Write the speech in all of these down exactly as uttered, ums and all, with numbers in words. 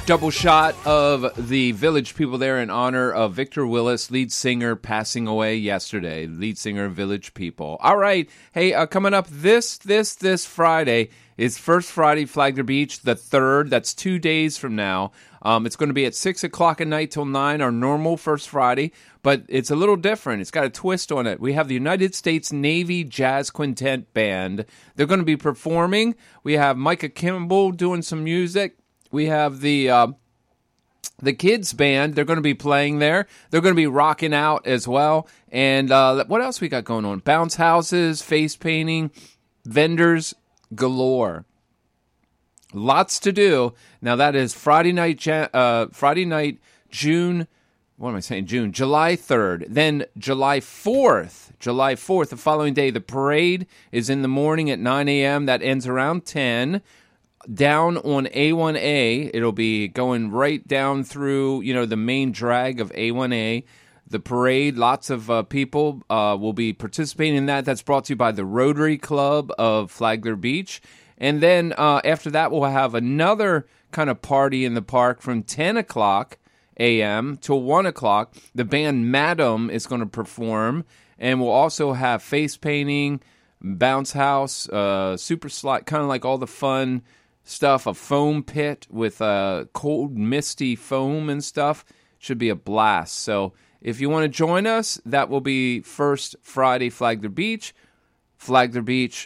double shot of the Village People there in honor of Victor Willis, lead singer, passing away yesterday. Lead singer of Village People. All right. Hey, uh, coming up this, this, this Friday is First Friday Flagler Beach, the third. That's two days from now. Um, it's going to be at six o'clock at night till nine, our normal First Friday, but it's a little different. It's got a twist on it. We have the United States Navy Jazz Quintet Band. They're going to be performing. We have Micah Kimball doing some music. We have the uh, the kids band. They're going to be playing there. They're going to be rocking out as well. And uh, what else we got going on? Bounce houses, face painting, vendors galore. Lots to do. Now that is Friday night. Uh, Friday night, June. What am I saying? June, July third. Then July fourth. July fourth, the following day, the parade is in the morning at nine a.m. That ends around ten. Down on A one A, it'll be going right down through, you know, the main drag of A one A. The parade, lots of uh, people uh, will be participating in that. That's brought to you by the Rotary Club of Flagler Beach. And then uh, after that, we'll have another kind of party in the park from ten o'clock a.m. till one o'clock. The band Madam is going to perform, and we'll also have face painting, bounce house, uh, super slide, kind of like all the fun stuff, a foam pit with uh, cold, misty foam and stuff. Should be a blast. So if you want to join us, that will be First Friday Flagler Beach, Flagler Beach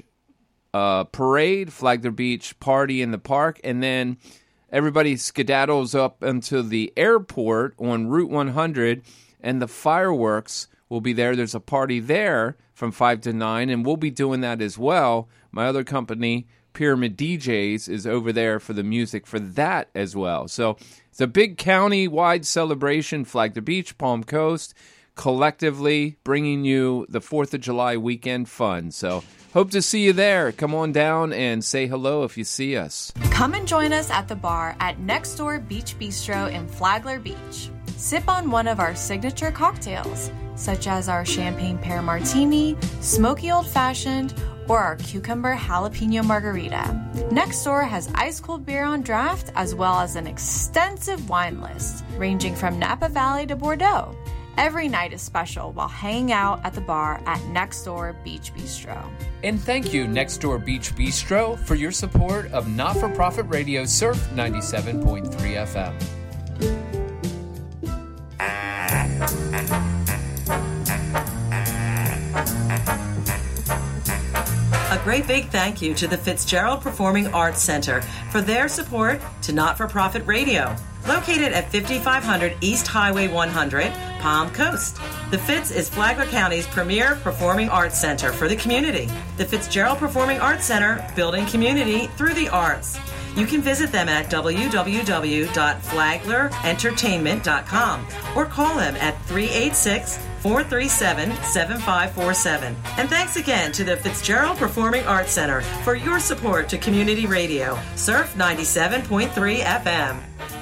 uh, Parade, Flagler Beach Party in the Park, and then everybody skedaddles up into the airport on Route one hundred, and the fireworks will be there. There's a party there from five to nine, and we'll be doing that as well. My other company, Pyramid D Js, is over there for the music for that as well. So it's a big county-wide celebration, Flagler Beach, Palm Coast, collectively bringing you the fourth of July weekend fun. So hope to see you there. Come on down and say hello if you see us. Come and join us at the bar at Next Door Beach Bistro in Flagler Beach. Sip on one of our signature cocktails, such as our champagne pear martini, smoky old-fashioned, or our cucumber jalapeno margarita. Next Door has ice-cold beer on draft, as well as an extensive wine list, ranging from Napa Valley to Bordeaux. Every night is special while hanging out at the bar at Next Door Beach Bistro. And thank you, Next Door Beach Bistro, for your support of not-for-profit radio Surf ninety-seven point three F M. A great big thank you to the Fitzgerald Performing Arts Center for their support to Not-for-Profit Radio. Located at fifty-five hundred East Highway one hundred, Palm Coast. The Fitz is Flagler County's premier performing arts center for the community. The Fitzgerald Performing Arts Center, building community through the arts. You can visit them at w w w dot flagler entertainment dot com or call them at three eight six, four three seven, seven five four seven. And thanks again to the Fitzgerald Performing Arts Center for your support to community radio, Surf ninety-seven point three F M.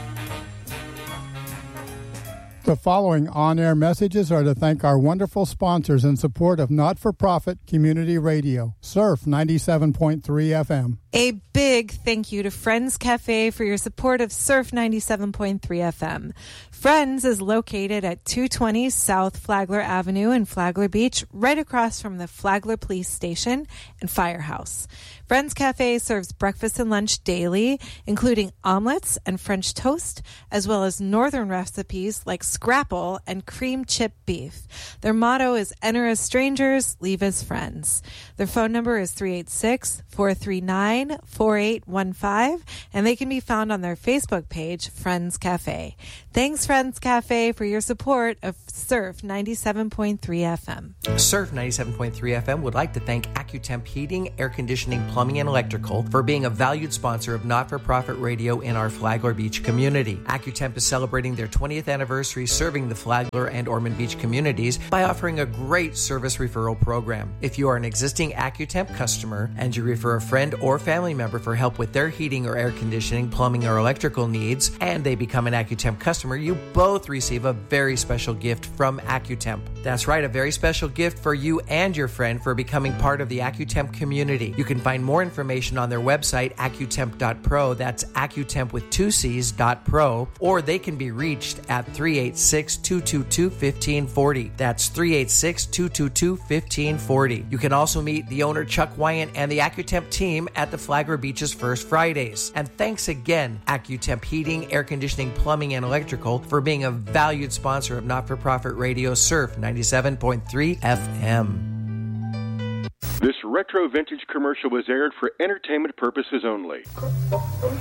The following on-air messages are to thank our wonderful sponsors in support of not-for-profit community radio, Surf ninety-seven point three F M. A big thank you to Friends Cafe for your support of Surf ninety-seven point three F M. Friends is located at two twenty South Flagler Avenue in Flagler Beach, right across from the Flagler Police Station and Firehouse. Friends Cafe serves breakfast and lunch daily, including omelets and French toast, as well as northern recipes like scrapple and cream chip beef. Their motto is enter as strangers, leave as friends. Their phone number is three eight six, four three nine, four eight one five, and they can be found on their Facebook page, Friends Cafe. Thanks, Friends Cafe, for your support of Surf ninety-seven point three F M. Surf ninety-seven point three F M would like to thank AccuTemp Heating, Air Conditioning, Plumbing, and Electrical for being a valued sponsor of not-for-profit radio in our Flagler Beach community. AccuTemp is celebrating their twentieth anniversary serving the Flagler and Ormond Beach communities by offering a great service referral program. If you are an existing AccuTemp customer and you refer a friend or family member for help with their heating or air conditioning, plumbing, or electrical needs, and they become an AccuTemp customer, you both receive a very special gift gift from AccuTemp. That's right, a very special gift for you and your friend for becoming part of the AccuTemp community. You can find more information on their website, accutemp dot pro. That's AccuTemp with two C's dot pro. Or they can be reached at three eight six, two two two, one five four zero. That's three eight six, two two two, one five four zero. You can also meet the owner, Chuck Wyant, and the AccuTemp team at the Flagler Beach's First Fridays. And thanks again, AccuTemp Heating, Air Conditioning, Plumbing, and Electrical, for being a valued sponsor of Not-for-Profit Radio Surf ninety-seven point three F M. This retro vintage commercial was aired for entertainment purposes only.